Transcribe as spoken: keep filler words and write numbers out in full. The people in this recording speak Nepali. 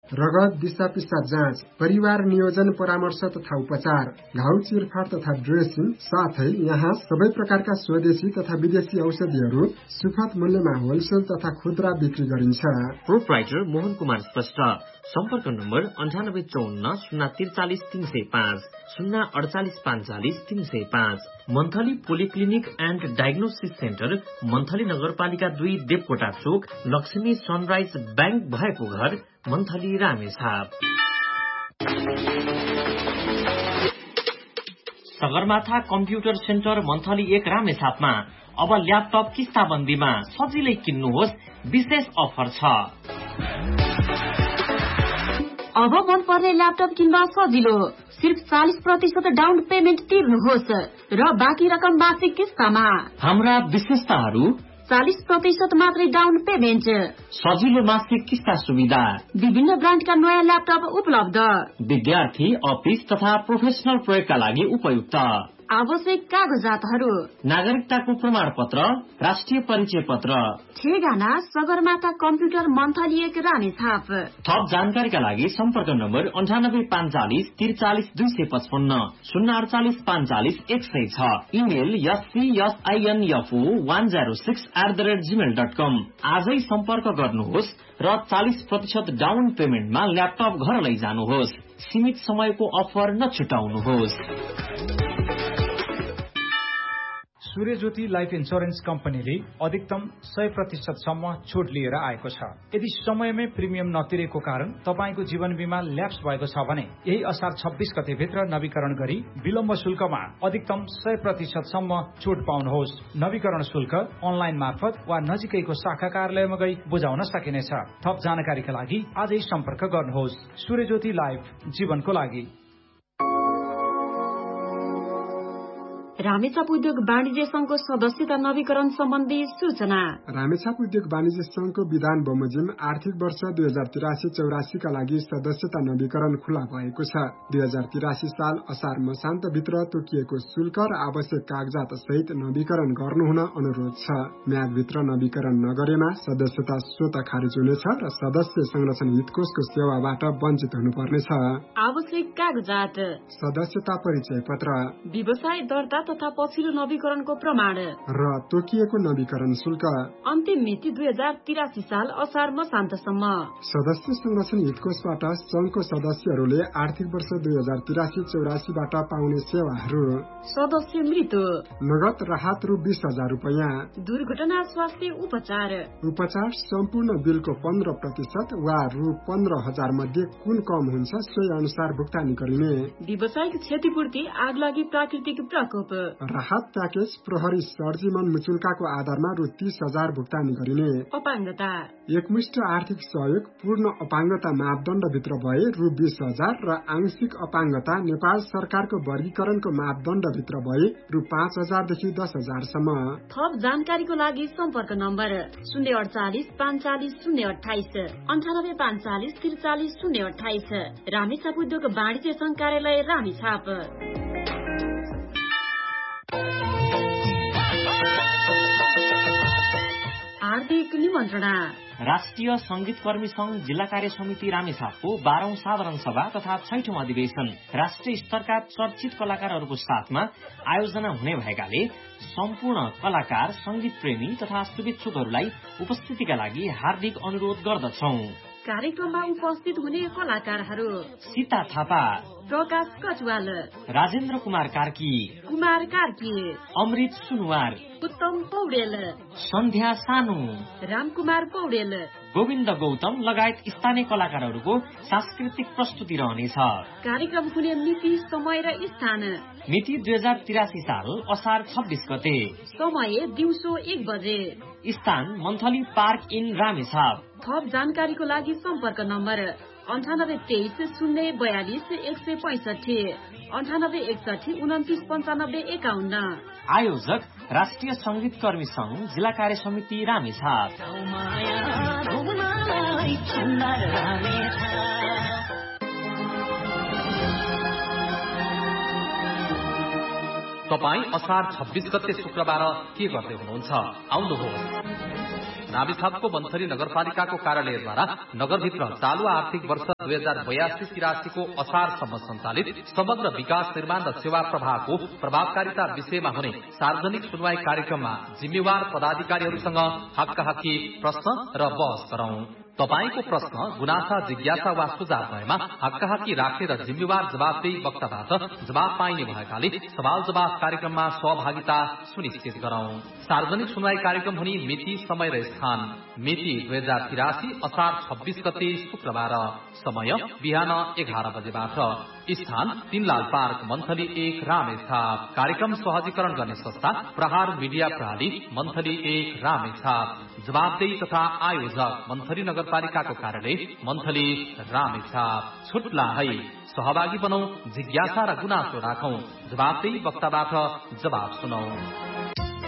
रगत दिशा पिस्ता जाँच, परिवार नियोजन परामर्श तथा उपचार, घाउ चिरफार तथा ड्रेसिङ साथै यहाँ सबै प्रकारका स्वदेशी तथा विदेशी औषधिहरू सुपथ मूल्यमा होलसेल तथा खुद्रा बिक्री गरिन्छ। प्रोप्राइटर मोहन कुमार श्रेष्ठ। सम्पर्क नम्बर अन्ठानब्बे चौन्न शून्य त्रिचालिस तीन सय पाँच शून्य अडचालिस पाँचचालिस तीन सय पाँच। Monthly polyclinic and diagnosis centre, monthly नगरपालिका दुई, देवकोटा चोक, लक्ष्मी सनराइज ब्याङ्क भएको घर, monthly Ramechhap. Sagarmatha computer centre monthly एक रामेछापमा अब ल्यापटप किस्ताबन्दीमा सजिलै किन्नुहोस्, विशेष अफर छ। अब मन पर्ने ल्यापटप किन्दा सजिलो, सिर्फ चालीस प्रतिशत डाउन पेमेन्ट तिर्नुहोस् र बाँकी रकम मासिक किस्तामा। हाम्रा विशेषताहरू: चालीस प्रतिशत मात्रै डाउन पेमेन्ट, सजिलो मासिक किस्ता सुविधा, विभिन्न ब्रान्डका नयाँ ल्यापटप उपलब्ध, विद्यार्थी, अफिस तथा प्रोफेसनल प्रयोगका लागि उपयुक्त, आवश्यक कागजातहरू: नागरिकताको प्रमाण पत्र, राष्ट्रिय परिचय पत्र। ठेगाना सगरमाथा कम्प्युटर मन्थली एक रामेछाप। थप जानकारीका लागि सम्पर्क नम्बर अन्ठानब्बे पाँचचालिस त्रिचालिस दुई सय पचपन्न शून्य अडचालिस पाँचचालिस एक सय छ। Email एससीएसआइएनएफओ one zero six at the rate Gmail dot कम। आजै सम्पर्क गर्नुहोस् र चालीस प्रतिशत डाउन पेमेन्टमा ल्यापटप घर लैजानुहोस्। सीमित समयको अफर नछुटाउनुहोस्। सूर्यज्योति लाइफ इन्स्योरेन्स कम्पनीले अधिकतम सय प्रतिशत सम्म छुट लिएर आएको छ। यदि समयमै प्रिमियम नतिरेको कारण तपाईँको जीवन बीमा ल्याप्स भएको छ भने यही असार छब्बीस गते भित्र नवीकरण गरी विलम्ब शुल्कमा अधिकतम सय प्रतिशत सम्म छुट पाउनुहोस्। नवीकरण शुल्क अनलाइन मार्फत वा नजिकैको शाखा कार्यालयमा गई बुझाउन सकिनेछ। थप जानकारीका लागि आजै सम्पर्क गर्नुहोस्। सूर्यज्योति लाइफ, जीवनको लागि। रामेछाप उद्योग वाणिज्य संघको सदस्यता नवीकरण सम्बन्धी सूचना। रामेछाप उद्योग वाणिज्य संघको विधान बमोजिम आर्थिक वर्ष दुई हजार तिरासी चौरासीका लागि सदस्यता नवीकरण खुला भएको छ। दुई हजार तिरासी साल असार मसान्तभित्र तोकिएको शुल्क र आवश्यक कागजात सहित नवीकरण गर्नुहुन अनुरोध छ। म्यादभित्र नवीकरण नगरेमा सदस्यता स्वतः खारिज हुनेछ र सदस्य संरक्षण हितकोषको सेवाबाट वञ्चित हुनुपर्नेछ। आवश्यक कागजात: सदस्यता परिचय पत्र, व्यवसाय दर्ता तथा पछिल्लो नवीकरणको प्रमाण र तोकिएको नवीकरण शुल्क। अन्तिम मिति दुई हजार तिरासी साल असार मसान्तसम्म। सदस्य संरक्षण हितकोषबाट संघको सदस्यहरूले आर्थिक वर्ष दुई हजार तिरासी चौरासीबाट पाउने सेवाहरू: सदस्य मृत्यु, नगद राहत रु बीस हजार रूपियाँ, दुर्घटना स्वास्थ्य उपचार, उपचार सम्पूर्ण बिलको पन्ध्र प्रतिशत वा रु पन्ध्र हजार मध्ये कुन कम हुन्छ सोही अनुसार भुक्तानी गरिने। व्यावसायिक क्षतिपूर्ति, आगलागी, प्राकृतिक प्रकोप। राहत प्याकेज प्रहरी सर्जिमन मुचुल्काको आधारमा रु तीस हजार भुक्तानी गरिने। अपाङ्गता, एकमुष्ट आर्थिक सहयोग पूर्ण अपाङ्गता मापदण्डभित्र भए रु बीस हजार र आंशिक अपाङ्गता नेपाल सरकारको वर्गीकरणको मापदण्डभित्र भए रु पाँच हजारदेखि दस हजारसम्म। थप जानकारीको लागि सम्पर्क नम्बर शून्य अडचालिस पाँचचालिस शून्य अठाइस अन्ठानब्बे पाँचचालिस त्रिचालिस शून्य अठाइस। रामेछाप उद्योग वाणिज्य संघ कार्यालय रामेछाप। हार्दिक निमन्त्रणा। राष्ट्रिय संगीत कर्मी संघ जिल्ला कार्य समिति रामेछापको बाह्रौं साधारण सभा तथा छैठौं अधिवेशन राष्ट्रिय स्तरका चर्चित कलाकारहरूको साथमा आयोजना हुने भएकाले सम्पूर्ण कलाकार, संगीत प्रेमी तथा शुभेच्छुकहरूलाई उपस्थितिका लागि हार्दिक अनुरोध गर्दछौं। कार्यक्रममा उपस्थित हुने कलाकारहरू: सीता थापा, प्रकाश कचवाल, राजेन्द्र कुमार कार्की, कुमार कार्की, अमृत सुनवार, उत्तम पौडेल, सन्ध्या सानु, रामकुमार पौडेल, गोविन्द गौतम लगायत स्थानीय कलाकारहरूको सांस्कृतिक प्रस्तुति रहनेछ। कार्यक्रम हुने मिति, समय र स्थान: मिति दुई हजार तिरासी साल असार छब्बीस गते, समय दिउँसो एक बजे, स्थान मन्थली पार्क इन रामेछाप। थप जानकारीको लागि सम्पर्क नम्बर अन्ठानब्बे तेइस शून्य बयालिस एक सय पैंसठी अन्ठानब्बे एकसठी उन्तिस पन्चानब्बे एकाउन्न। आयोजक राष्ट्रिय संगीत कर्मी संघ जिल्ला कार्य समिति रामेछाप। तपाईँ असार छब्बीस गते शुक्रबार के गर्दै हुनुहुन्छ? आउनुहोस्। नाभिछापको मन्थली नगरपालिकाको कार्यालयद्वारा नगरभित्र चालू आर्थिक वर्ष दुई हजार बयासी तिरासीको असारसम्म सञ्चालित समग्र विकास निर्माण र सेवा प्रवाहको प्रभावकारिता विषयमा हुने सार्वजनिक सुनवाई कार्यक्रममा जिम्मेवार पदाधिकारीहरूसँग हक्काहक्की प्रश्न र बहस गरौं। तपाईको प्रश्न, गुनासा, जिज्ञासा वा सुझाव भएमा हक्काहक्की राख्ने र जिम्मेवार जवाफदेही वक्ताबाट जवाब पाइने भएकाले सवाल जवाफ कार्यक्रममा सहभागिता सुनिश्चित गरौं। सार्वजनिक सुनवाई कार्यक्रम हुने मिति, समय र स्थान मिति दुई हजार तिरासी असार छब्बीस गते शुक्रबार, समय बिहान एघार बजेबाट, स्थान तीनलाल पार्क, मन्थली एक, रामेछाप। कार्यक्रम सहजीकरण गर्ने संस्था प्रहार मिडिया प्रणाली, मन्थली एक, रामेछाप। जवाबदेही तथा आयोजक मन्थली नगरपालिकाको कार्यालय, मन्थली, रामेछाप। छुट्ला है, सहभागी बनौ, जिज्ञासा र गुनासो राखौं, जवाबदेही वक्ताबाट जवाब सुनौ।